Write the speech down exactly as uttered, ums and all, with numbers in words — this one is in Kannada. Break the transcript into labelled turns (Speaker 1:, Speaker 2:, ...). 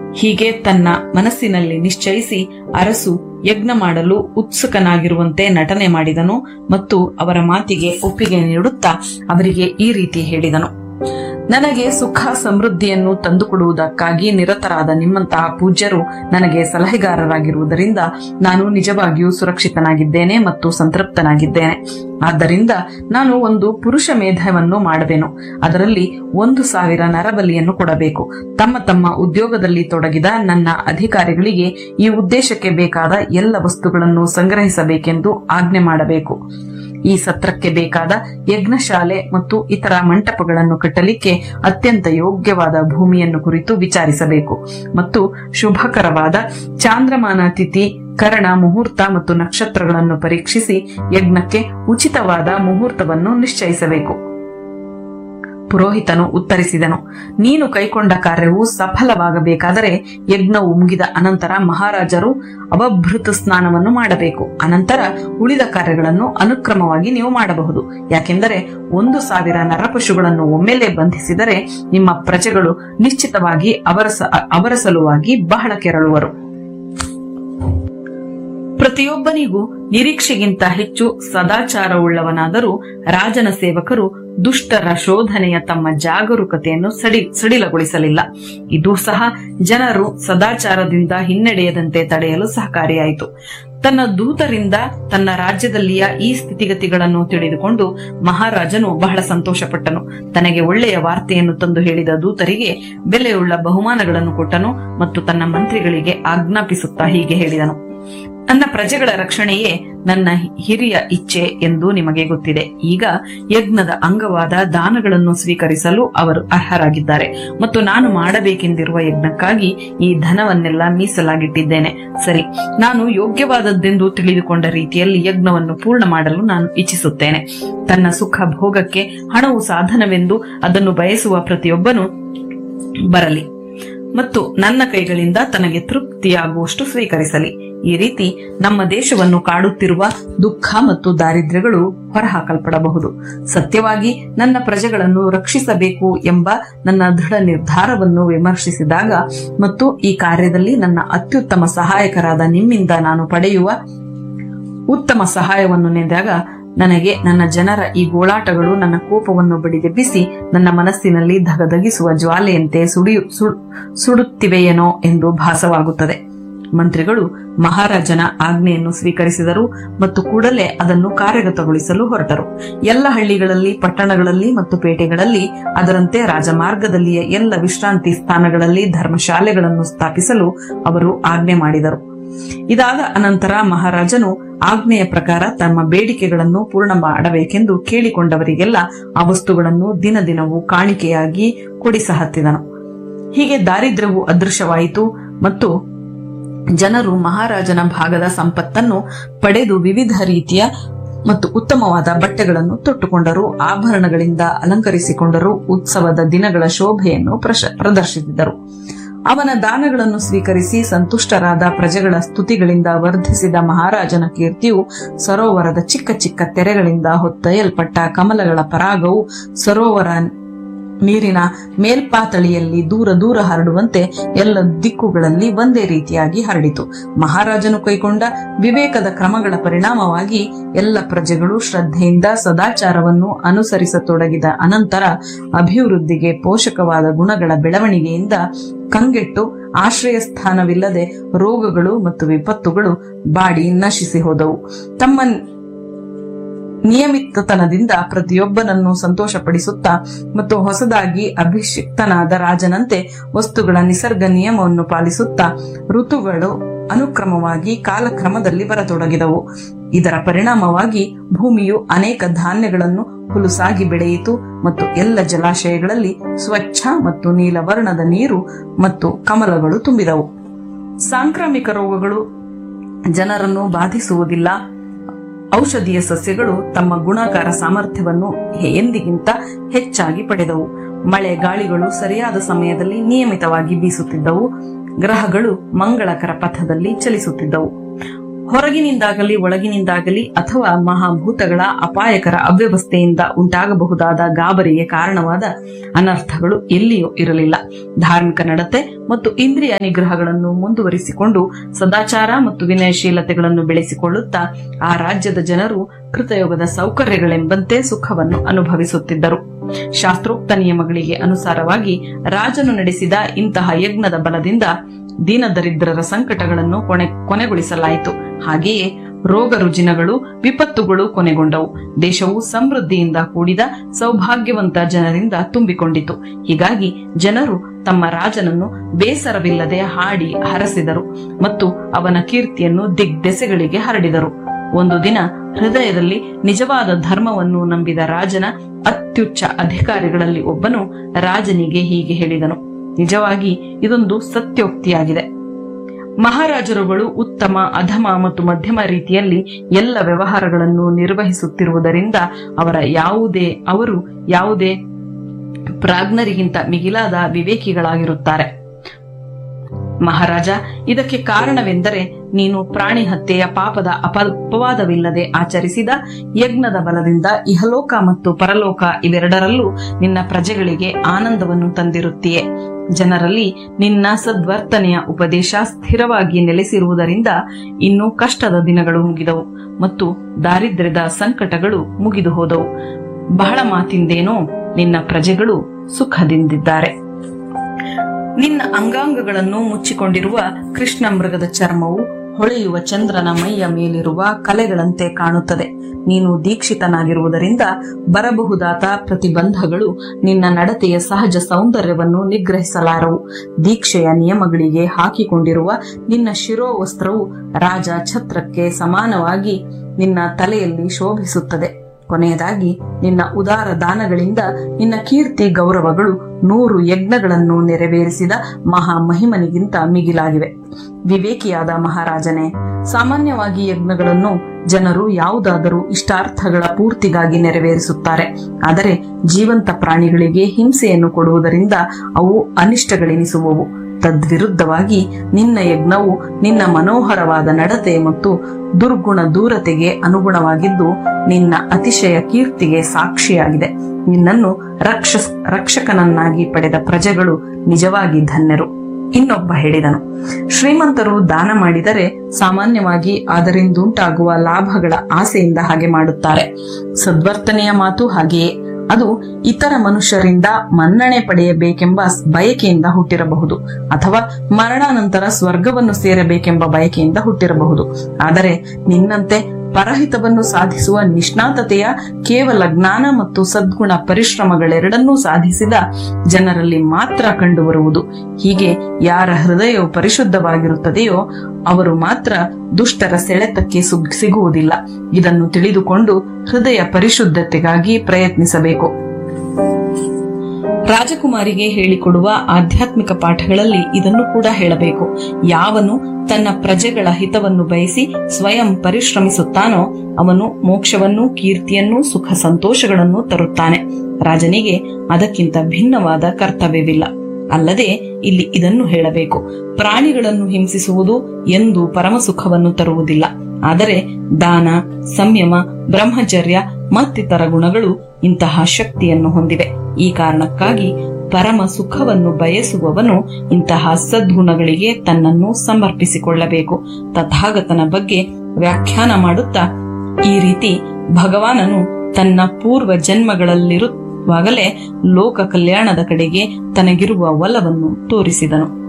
Speaker 1: ಹೀಗೆ ತನ್ನ ಮನಸ್ಸಿನಲ್ಲಿ ನಿಶ್ಚಯಿಸಿ ಅರಸು ಯಜ್ಞ ಮಾಡಲು ಉತ್ಸುಕನಾಗಿರುವಂತೆ ನಟನೆ ಮಾಡಿದನು ಮತ್ತು ಅವರ ಮಾತಿಗೆ ಒಪ್ಪಿಗೆ ನೀಡುತ್ತಾ ಅವರಿಗೆ ಈ ರೀತಿ ಹೇಳಿದನು. ನನಗೆ ಸುಖ ಸಮೃದ್ಧಿಯನ್ನು ತಂದುಕೊಡುವುದಕ್ಕಾಗಿ ನಿರತರಾದ ನಿಮ್ಮಂತಹ ಪೂಜ್ಯರು ನನಗೆ ಸಲಹೆಗಾರರಾಗಿರುವುದರಿಂದ ನಾನು ನಿಜವಾಗಿಯೂ ಸುರಕ್ಷಿತನಾಗಿದ್ದೇನೆ ಮತ್ತು ಸಂತೃಪ್ತನಾಗಿದ್ದೇನೆ. ಆದ್ದರಿಂದ ನಾನು ಒಂದು ಪುರುಷ ಮೇಧವನ್ನು ಮಾಡುವೆನು. ಅದರಲ್ಲಿ ಒಂದು ಸಾವಿರ ನರಬಲಿಯನ್ನು ಕೊಡಬೇಕು. ತಮ್ಮ ತಮ್ಮ ಉದ್ಯೋಗದಲ್ಲಿ ತೊಡಗಿದ ನನ್ನ ಅಧಿಕಾರಿಗಳಿಗೆ ಈ ಉದ್ದೇಶಕ್ಕೆ ಬೇಕಾದ ಎಲ್ಲ ವಸ್ತುಗಳನ್ನು ಸಂಗ್ರಹಿಸಬೇಕೆಂದು ಆಜ್ಞೆ ಮಾಡಬೇಕು. ಈ ಸತ್ರಕ್ಕೆ ಬೇಕಾದ ಯಜ್ಞಶಾಲೆ ಮತ್ತು ಇತರ ಮಂಟಪಗಳನ್ನು ಕಟ್ಟಲಿಕ್ಕೆ ಅತ್ಯಂತ ಯೋಗ್ಯವಾದ ಭೂಮಿಯನ್ನು ಕುರಿತು ವಿಚಾರಿಸಬೇಕು ಮತ್ತು ಶುಭಕರವಾದ ಚಾಂದ್ರಮಾನ ತಿಥಿ ಕರಣ ಮುಹೂರ್ತ ಮತ್ತು ನಕ್ಷತ್ರಗಳನ್ನು ಪರೀಕ್ಷಿಸಿ ಯಜ್ಞಕ್ಕೆ ಉಚಿತವಾದ ಮುಹೂರ್ತವನ್ನು ನಿಶ್ಚಯಿಸಬೇಕು. ಪುರೋಹಿತನು ಉತ್ತರಿಸಿದನು, ನೀನು ಕೈಕೊಂಡ ಕಾರ್ಯವು ಸಫಲವಾಗಬೇಕಾದರೆ ಯಜ್ಞವು ಮುಗಿದ ಅನಂತರ ಮಹಾರಾಜರು ಅವಭೃತ ಸ್ನಾನವನ್ನು ಮಾಡಬೇಕು. ಅನಂತರ ಉಳಿದ ಕಾರ್ಯಗಳನ್ನು ಅನುಕ್ರಮವಾಗಿ ನೀವು ಮಾಡಬಹುದು. ಯಾಕೆಂದರೆ ಒಂದು ಸಾವಿರ ನರಪಶುಗಳನ್ನು ಒಮ್ಮೆಲೆ ಬಂಧಿಸಿದರೆ ನಿಮ್ಮ ಪ್ರಜೆಗಳು ನಿಶ್ಚಿತವಾಗಿ ಅವರ ಅವರ ಸಲುವಾಗಿ ಬಹಳ ಕೆರಳುವರು. ಪ್ರತಿಯೊಬ್ಬನಿಗೂ ನಿರೀಕ್ಷೆಗಿಂತ ಹೆಚ್ಚು ಸದಾಚಾರವುಳ್ಳವನಾದರೂ ರಾಜನ ಸೇವಕರು ದುಷ್ಟರ ಶೋಧನೆಯ ತಮ್ಮ ಜಾಗರೂಕತೆಯನ್ನು ಸಡಿ ಸಡಿಲಗೊಳಿಸಲಿಲ್ಲ. ಇದು ಸಹ ಜನರು ಸದಾಚಾರದಿಂದ ಹಿನ್ನಡೆಯದಂತೆ ತಡೆಯಲು ಸಹಕಾರಿಯಾಯಿತು. ತನ್ನ ದೂತರಿಂದ ತನ್ನ ರಾಜ್ಯದಲ್ಲಿಯ ಈ ಸ್ಥಿತಿಗತಿಗಳನ್ನು ತಿಳಿದುಕೊಂಡು ಮಹಾರಾಜನು ಬಹಳ ಸಂತೋಷಪಟ್ಟನು. ತನಗೆ ಒಳ್ಳೆಯ ವಾರ್ತೆಯನ್ನು ತಂದು ಹೇಳಿದ ದೂತರಿಗೆ ಬೆಲೆಯುಳ್ಳ ಬಹುಮಾನಗಳನ್ನು ಕೊಟ್ಟನು ಮತ್ತು ತನ್ನ ಮಂತ್ರಿಗಳಿಗೆ ಆಜ್ಞಾಪಿಸುತ್ತಾ ಹೀಗೆ ಹೇಳಿದನು, ನನ್ನ ಪ್ರಜೆಗಳ ರಕ್ಷಣೆಯೇ ನನ್ನ ಹಿರಿಯ ಇಚ್ಛೆ ಎಂದು ನಿಮಗೆ ಗೊತ್ತಿದೆ. ಈಗ ಯಜ್ಞದ ಅಂಗವಾದ ದಾನಗಳನ್ನು ಸ್ವೀಕರಿಸಲು ಅವರು ಅರ್ಹರಾಗಿದ್ದಾರೆ ಮತ್ತು ನಾನು ಮಾಡಬೇಕೆಂದಿರುವ ಯಜ್ಞಕ್ಕಾಗಿ ಈ ಧನವನ್ನೆಲ್ಲ ಮೀಸಲಾಗಿಟ್ಟಿದ್ದೇನೆ. ಸರಿ, ನಾನು ಯೋಗ್ಯವಾದದ್ದೆಂದು ತಿಳಿದುಕೊಂಡ ರೀತಿಯಲ್ಲಿ ಯಜ್ಞವನ್ನು ಪೂರ್ಣ ಮಾಡಲು ನಾನು ಇಚ್ಛಿಸುತ್ತೇನೆ. ತನ್ನ ಸುಖ ಭೋಗಕ್ಕೆ ಹಣವು ಸಾಧನವೆಂದು ಅದನ್ನು ಬಯಸುವ ಪ್ರತಿಯೊಬ್ಬನು ಬರಲಿ ಮತ್ತು ನನ್ನ ಕೈಗಳಿಂದ ತನಗೆ ತೃಪ್ತಿಯಾಗುವಷ್ಟು ಸ್ವೀಕರಿಸಲಿ. ಈ ರೀತಿ ನಮ್ಮ ದೇಶವನ್ನು ಕಾಡುತ್ತಿರುವ ದುಃಖ ಮತ್ತು ದಾರಿದ್ರ್ಯಗಳು ಹೊರಹಾಕಲ್ಪಡಬಹುದು. ಸತ್ಯವಾಗಿ ನನ್ನ ಪ್ರಜೆಗಳನ್ನು ರಕ್ಷಿಸಬೇಕು ಎಂಬ ನನ್ನ ದೃಢ ನಿರ್ಧಾರವನ್ನು ವಿಮರ್ಶಿಸಿದಾಗ ಮತ್ತು ಈ ಕಾರ್ಯದಲ್ಲಿ ನನ್ನ ಅತ್ಯುತ್ತಮ ಸಹಾಯಕರಾದ ನಿಮ್ಮಿಂದ ನಾನು ಪಡೆಯುವ ಉತ್ತಮ ಸಹಾಯವನ್ನು ನೆನೆದಾಗ ನನಗೆ ನನ್ನ ಜನರ ಈ ಗೋಳಾಟಗಳು ನನ್ನ ಕೋಪವನ್ನು ಬಡಿದೆಬ್ಬಿಸಿ ನನ್ನ ಮನಸ್ಸಿನಲ್ಲಿ ಧಗಧಗಿಸುವ ಜ್ವಾಲೆಯಂತೆ ಸುಡಿಯು ಸುಡುತ್ತಿವೆಯೇನೋ ಎಂದು ಭಾಸವಾಗುತ್ತದೆ. ಮಂತ್ರಿಗಳು ಮಹಾರಾಜನ ಆಜ್ಞೆಯನ್ನು ಸ್ವೀಕರಿಸಿದರು ಮತ್ತು ಕೂಡಲೇ ಅದನ್ನು ಕಾರ್ಯಗತಗೊಳಿಸಲು ಹೊರಟರು. ಎಲ್ಲ ಹಳ್ಳಿಗಳಲ್ಲಿ, ಪಟ್ಟಣಗಳಲ್ಲಿ ಮತ್ತು ಪೇಟೆಗಳಲ್ಲಿ ಅದರಂತೆ ರಾಜಮಾರ್ಗದಲ್ಲಿಯ ಎಲ್ಲ ವಿಶ್ರಾಂತಿ ಸ್ಥಾನಗಳಲ್ಲಿ ಧರ್ಮಶಾಲೆಗಳನ್ನು ಸ್ಥಾಪಿಸಲು ಅವರು ಆಜ್ಞೆ ಮಾಡಿದರು. ಇದಾದ ಅನಂತರ ಮಹಾರಾಜನು ಆಜ್ಞೆಯ ಪ್ರಕಾರ ತಮ್ಮ ಬೇಡಿಕೆಗಳನ್ನು ಪೂರ್ಣ ಮಾಡಬೇಕೆಂದು ಕೇಳಿಕೊಂಡವರಿಗೆಲ್ಲ ಆ ವಸ್ತುಗಳನ್ನು ದಿನ ದಿನವೂ ಕಾಣಿಕೆಯಾಗಿ ಕೊಡಿಸಹತ್ತಿದನು. ಹೀಗೆ ದಾರಿದ್ರ್ಯವು ಅದೃಶ್ಯವಾಯಿತು ಮತ್ತು ಜನರು ಮಹಾರಾಜನ ಭಾಗದ ಸಂಪತ್ತನ್ನು ಪಡೆದು ವಿವಿಧ ರೀತಿಯ ಮತ್ತು ಉತ್ತಮವಾದ ಬಟ್ಟೆಗಳನ್ನು ತೊಟ್ಟುಕೊಂಡರು, ಆಭರಣಗಳಿಂದ ಅಲಂಕರಿಸಿಕೊಂಡರು, ಉತ್ಸವದ ದಿನಗಳ ಶೋಭೆಯನ್ನು ಪ್ರದರ್ಶಿಸಿದರು. ಅವನ ದಾನಗಳನ್ನು ಸ್ವೀಕರಿಸಿ ಸಂತುಷ್ಟರಾದ ಪ್ರಜೆಗಳ ಸ್ತುತಿಗಳಿಂದ ವರ್ಧಿಸಿದ ಮಹಾರಾಜನ ಕೀರ್ತಿಯು ಸರೋವರದ ಚಿಕ್ಕ ಚಿಕ್ಕ ತೆರೆಗಳಿಂದ ಹೊತ್ತೊಯ್ಯಲ್ಪಟ್ಟ ಕಮಲಗಳ ಪರಾಗವು ಸರೋವರ ನೀರಿನ ಮೇಲ್ಪಾತಳಿಯಲ್ಲಿ ದೂರ ದೂರ ಹರಡುವಂತೆ ಎಲ್ಲ ದಿಕ್ಕುಗಳಲ್ಲಿ ಒಂದೇ ರೀತಿಯಾಗಿ ಹರಡಿತು. ಮಹಾರಾಜನು ಕೈಗೊಂಡ ವಿವೇಕದ ಕ್ರಮಗಳ ಪರಿಣಾಮವಾಗಿ ಎಲ್ಲ ಪ್ರಜೆಗಳು ಶ್ರದ್ಧೆಯಿಂದ ಸದಾಚಾರವನ್ನು ಅನುಸರಿಸತೊಡಗಿದ ಅನಂತರ ಅಭಿವೃದ್ಧಿಗೆ ಪೋಷಕವಾದ ಗುಣಗಳ ಬೆಳವಣಿಗೆಯಿಂದ ಕಂಗೆಟ್ಟು ಆಶ್ರಯ ಸ್ಥಾನವಿಲ್ಲದೆ ರೋಗಗಳು ಮತ್ತು ವಿಪತ್ತುಗಳು ಬಾಡಿ ನಶಿಸಿ ಹೋದವು. ತಮ್ಮ ನಿಯಮಿತತನದಿಂದ ಪ್ರತಿಯೊಬ್ಬನನ್ನು ಸಂತೋಷಪಡಿಸುತ್ತಾ ಮತ್ತು ಹೊಸದಾಗಿ ಅಭಿಷಿಕ್ತನಾದ ರಾಜನಂತೆ ವಸ್ತುಗಳ ನಿಸರ್ಗ ನಿಯಮವನ್ನು ಪಾಲಿಸುತ್ತಾ ಋತುಗಳು ಅನುಕ್ರಮವಾಗಿ ಕಾಲಕ್ರಮದಲ್ಲಿ ಬರತೊಡಗಿದವು. ಇದರ ಪರಿಣಾಮವಾಗಿ ಭೂಮಿಯು ಅನೇಕ ಧಾನ್ಯಗಳನ್ನು ಹುಲುಸಾಗಿ ಬೆಳೆಯಿತು ಮತ್ತು ಎಲ್ಲ ಜಲಾಶಯಗಳಲ್ಲಿ ಸ್ವಚ್ಛ ಮತ್ತು ನೀಲವರ್ಣದ ನೀರು ಮತ್ತು ಕಮಲಗಳು ತುಂಬಿದವು. ಸಾಂಕ್ರಾಮಿಕ ರೋಗಗಳು ಜನರನ್ನು ಬಾಧಿಸುವುದಿಲ್ಲ. ಔಷಧೀಯ ಸಸ್ಯಗಳು ತಮ್ಮ ಗುಣಾಕಾರ ಸಾಮರ್ಥ್ಯವನ್ನು ಎಂದಿಗಿಂತ ಹೆಚ್ಚಾಗಿ ಪಡೆದವು. ಮಳೆ ಗಾಳಿಗಳು ಸರಿಯಾದ ಸಮಯದಲ್ಲಿ ನಿಯಮಿತವಾಗಿ ಬೀಸುತ್ತಿದ್ದವು. ಗ್ರಹಗಳು ಮಂಗಳಕರ ಪಥದಲ್ಲಿ ಚಲಿಸುತ್ತಿದ್ದವು. ಹೊರಗಿನಿಂದಾಗಲಿ ಒಳಗಿನಿಂದಾಗಲಿ ಅಥವಾ ಮಹಾಭೂತಗಳ ಅಪಾಯಕರ ಅವ್ಯವಸ್ಥೆಯಿಂದ ಉಂಟಾಗಬಹುದಾದ ಗಾಬರಿಗೆ ಕಾರಣವಾದ ಅನರ್ಥಗಳು ಎಲ್ಲಿಯೂ ಇರಲಿಲ್ಲ. ಧಾರ್ಮಿಕ ನಡತೆ ಮತ್ತು ಇಂದ್ರಿಯ ನಿಗ್ರಹಗಳನ್ನು ಮುಂದುವರಿಸಿಕೊಂಡು ಸದಾಚಾರ ಮತ್ತು ವಿನಯಶೀಲತೆಗಳನ್ನು ಬೆಳೆಸಿಕೊಳ್ಳುತ್ತಾ ಆ ರಾಜ್ಯದ ಜನರು ಕೃತಯುಗದ ಸೌಕರ್ಯಗಳೆಂಬಂತೆ ಸುಖವನ್ನು ಅನುಭವಿಸುತ್ತಿದ್ದರು. ಶಾಸ್ತ್ರೋಕ್ತ ನಿಯಮಗಳಿಗೆ ಅನುಸಾರವಾಗಿ ರಾಜನು ನಡೆಸಿದ ಇಂತಹ ಯಜ್ಞದ ಬಲದಿಂದ ದೀನದರಿದ್ರರ ಸಂಕಟಗಳನ್ನು ಕೊನೆ ಕೊನೆಗೊಳಿಸಲಾಯಿತು. ಹಾಗೆಯೇ ರೋಗ ರುಜಿನಗಳು ವಿಪತ್ತುಗಳು ಕೊನೆಗೊಂಡವು. ದೇಶವು ಸಮೃದ್ಧಿಯಿಂದ ಕೂಡಿದ ಸೌಭಾಗ್ಯವಂತ ಜನರಿಂದ ತುಂಬಿಕೊಂಡಿತು. ಹೀಗಾಗಿ ಜನರು ತಮ್ಮ ರಾಜನನ್ನು ಬೇಸರವಿಲ್ಲದೆ ಹಾಡಿ ಹರಸಿದರು ಮತ್ತು ಅವನ ಕೀರ್ತಿಯನ್ನು ದಿಗ್ದೆಸೆಗಳಿಗೆ ಹರಡಿದರು. ಒಂದು ದಿನ ಹೃದಯದಲ್ಲಿ ನಿಜವಾದ ಧರ್ಮವನ್ನು ನಂಬಿದ ರಾಜನ ಅತ್ಯುಚ್ಚ ಅಧಿಕಾರಿಗಳಲ್ಲಿ ಒಬ್ಬನು ರಾಜನಿಗೆ ಹೀಗೆ ಹೇಳಿದನು. ನಿಜವಾಗಿ ಇದೊಂದು ಸತ್ಯೋಕ್ತಿಯಾಗಿದೆ. ಮಹಾರಾಜರುಗಳು ಉತ್ತಮ, ಅಧಮ ಮತ್ತು ಮಧ್ಯಮ ರೀತಿಯಲ್ಲಿ ಎಲ್ಲ ವ್ಯವಹಾರಗಳನ್ನು ನಿರ್ವಹಿಸುತ್ತಿರುವುದರಿಂದ ಅವರ ಯಾವುದೇ ಅವರು ಯಾವುದೇ ಪ್ರಾಜ್ಞರಿಗಿಂತ ಮಿಗಿಲಾದ ವಿವೇಕಿಗಳಾಗಿರುತ್ತಾರೆ. ಮಹಾರಾಜ, ಇದಕ್ಕೆ ಕಾರಣವೆಂದರೆ ನೀನು ಪ್ರಾಣಿ ಹತ್ಯೆಯ ಪಾಪದ ಅಪವಾದವಿಲ್ಲದೆ ಆಚರಿಸಿದ ಯಜ್ಞದ ಬಲದಿಂದ ಇಹಲೋಕ ಮತ್ತು ಪರಲೋಕ ಇವೆರಡರಲ್ಲೂ ನಿನ್ನ ಪ್ರಜೆಗಳಿಗೆ ಆನಂದವನ್ನು ತಂದಿರುತ್ತೀಯೆ. ಜನರಲ್ಲಿ ನಿನ್ನ ಸದ್ವರ್ತನೆಯ ಉಪದೇಶ ಸ್ಥಿರವಾಗಿ ನೆಲೆಸಿರುವುದರಿಂದ ಇನ್ನೂ ಕಷ್ಟದ ದಿನಗಳು ಮುಗಿದವು ಮತ್ತು ದಾರಿದ್ರ್ಯದ ಸಂಕಟಗಳು ಮುಗಿದು ಹೋದವು. ಬಹಳ ಮಾತಿಂದೇನೋ ನಿನ್ನ ಪ್ರಜೆಗಳು ಸುಖದಿಂದಿದ್ದಾರೆ. ನಿನ್ನ ಅಂಗಾಂಗಗಳನ್ನು ಮುಚ್ಚಿಕೊಂಡಿರುವ ಕೃಷ್ಣ ಮೃಗದ ಚರ್ಮವು ಹೊಳೆಯುವ ಚಂದ್ರನ ಮೈಯ ಮೇಲಿರುವ ಕಲೆಗಳಂತೆ ಕಾಣುತ್ತದೆ. ನೀನು ದೀಕ್ಷಿತನಾಗಿರುವುದರಿಂದ ಬರಬಹುದಾದ ಪ್ರತಿಬಂಧಗಳು ನಿನ್ನ ನಡತೆಯ ಸಹಜ ಸೌಂದರ್ಯವನ್ನು ನಿಗ್ರಹಿಸಲಾರವು. ದೀಕ್ಷೆಯ ನಿಯಮಗಳಿಗೆ ಹಾಕಿಕೊಂಡಿರುವ ನಿನ್ನ ಶಿರೋವಸ್ತ್ರವು ರಾಜ ಛತ್ರಕ್ಕೆ ಸಮಾನವಾಗಿ ನಿನ್ನ ತಲೆಯಲ್ಲಿ ಶೋಭಿಸುತ್ತದೆ. ಕೊನೆಯದಾಗಿ ನಿನ್ನ ಉದಾರ ದಾನಗಳಿಂದ ನಿನ್ನ ಕೀರ್ತಿ ಗೌರವಗಳು ನೂರು ಯಜ್ಞಗಳನ್ನು ನೆರವೇರಿಸಿದ ಮಹಾಮಹಿಮನಿಗಿಂತ ಮಿಗಿಲಾಗಿವೆ. ವಿವೇಕಿಯಾದ ಮಹಾರಾಜನೇ, ಸಾಮಾನ್ಯವಾಗಿ ಯಜ್ಞಗಳನ್ನು ಜನರು ಯಾವುದಾದರೂ ಇಷ್ಟಾರ್ಥಗಳ ಪೂರ್ತಿಗಾಗಿ ನೆರವೇರಿಸುತ್ತಾರೆ. ಆದರೆ ಜೀವಂತ ಪ್ರಾಣಿಗಳಿಗೆ ಹಿಂಸೆಯನ್ನು ಕೊಡುವುದರಿಂದ ಅವು ಅನಿಷ್ಟಗಳೆನಿಸುವವು. ತದ್ವಿರುದ್ಧವಾಗಿ ನಿನ್ನ ಯಜ್ಞವು ನಿನ್ನ ಮನೋಹರವಾದ ನಡತೆ ಮತ್ತು ದುರ್ಗುಣ ದೂರತೆಗೆ ಅನುಗುಣವಾಗಿದ್ದು ನಿನ್ನ ಅತಿಶಯ ಕೀರ್ತಿಗೆ ಸಾಕ್ಷಿಯಾಗಿದೆ. ನಿನ್ನನ್ನು ರಕ್ಷ ರಕ್ಷಕನನ್ನಾಗಿ ಪಡೆದ ಪ್ರಜೆಗಳು ನಿಜವಾಗಿ ಧನ್ಯರು. ಇನ್ನೊಬ್ಬ ಹೇಳಿದನು, ಶ್ರೀಮಂತರು ದಾನ ಮಾಡಿದರೆ ಸಾಮಾನ್ಯವಾಗಿ ಅದರಿಂದುಂಟಾಗುವ ಲಾಭಗಳ ಆಸೆಯಿಂದ ಹಾಗೆ ಮಾಡುತ್ತಾರೆ. ಸದ್ವರ್ತನೆಯ ಮಾತು ಹಾಗೆಯೇ. ಅದು ಇತರ ಮನುಷ್ಯರಿಂದ ಮನ್ನಣೆ ಪಡೆಯಬೇಕೆಂಬ ಬಯಕೆಯಿಂದ ಹುಟ್ಟಿರಬಹುದು ಅಥವಾ ಮರಣಾನಂತರ ಸ್ವರ್ಗವನ್ನು ಸೇರಬೇಕೆಂಬ ಬಯಕೆಯಿಂದ ಹುಟ್ಟಿರಬಹುದು. ಆದರೆ ನಿನ್ನಂತೆ ಪರಹಿತವನ್ನು ಸಾಧಿಸುವ ನಿಷ್ಣಾತತೆಯ ಕೇವಲ ಜ್ಞಾನ ಮತ್ತು ಸದ್ಗುಣ ಪರಿಶ್ರಮಗಳೆರಡನ್ನೂ ಸಾಧಿಸಿದ ಜನರಲ್ಲಿ ಮಾತ್ರ ಕಂಡುಬರುವುದು. ಹೀಗೆ ಯಾರ ಹೃದಯವು ಪರಿಶುದ್ಧವಾಗಿರುತ್ತದೆಯೋ ಅವರು ಮಾತ್ರ ದುಷ್ಟರ ಸೆಳೆತಕ್ಕೆ ಸಿಗುವುದಿಲ್ಲ. ಇದನ್ನು ತಿಳಿದುಕೊಂಡು ಹೃದಯ ಪರಿಶುದ್ಧತೆಗಾಗಿ ಪ್ರಯತ್ನಿಸಬೇಕು. ರಾಜಕುಮಾರಿಗೆ ಹೇಳಿಕೊಡುವ ಆಧ್ಯಾತ್ಮಿಕ ಪಾಠಗಳಲ್ಲಿ ಇದನ್ನು ಕೂಡ ಹೇಳಬೇಕು. ಯಾವನು ತನ್ನ ಪ್ರಜೆಗಳ ಹಿತವನ್ನು ಬಯಸಿ ಸ್ವಯಂ ಪರಿಶ್ರಮಿಸುತ್ತಾನೋ ಅವನು ಮೋಕ್ಷವನ್ನು, ಕೀರ್ತಿಯನ್ನು, ಸುಖ ಸಂತೋಷಗಳನ್ನು ತರುತ್ತಾನೆ. ರಾಜನಿಗೆ ಅದಕ್ಕಿಂತ ಭಿನ್ನವಾದ ಕರ್ತವ್ಯವಿಲ್ಲ. ಅಲ್ಲದೆ ಇಲ್ಲಿ ಇದನ್ನು ಹೇಳಬೇಕು, ಪ್ರಾಣಿಗಳನ್ನು ಹಿಂಸಿಸುವುದು ಎಂದು ಪರಮ ಸುಖವನ್ನು ತರುವುದಿಲ್ಲ. ಆದರೆ ದಾನ, ಸಂಯಮ, ಬ್ರಹ್ಮಚರ್ಯ ಮತ್ತಿತರ ಗುಣಗಳು ಇಂತಹ ಶಕ್ತಿಯನ್ನು ಹೊಂದಿವೆ. ಈ ಕಾರಣಕ್ಕಾಗಿ ಪರಮ ಸುಖವನ್ನು ಬಯಸುವವನು ಇಂತಹ ಸದ್ಗುಣಗಳಿಗೆ ತನ್ನನ್ನು ಸಮರ್ಪಿಸಿಕೊಳ್ಳಬೇಕು. ತಥಾಗತನ ಬಗ್ಗೆ ವ್ಯಾಖ್ಯಾನ ಮಾಡುತ್ತಾ ಈ ರೀತಿ ಭಗವಾನನು ತನ್ನ ಪೂರ್ವ ಜನ್ಮಗಳಲ್ಲಿರುವಾಗಲೇ ಲೋಕ ಕಲ್ಯಾಣದ ಕಡೆಗೆ ತನಗಿರುವ ಒಲವನ್ನು ತೋರಿಸಿದನು.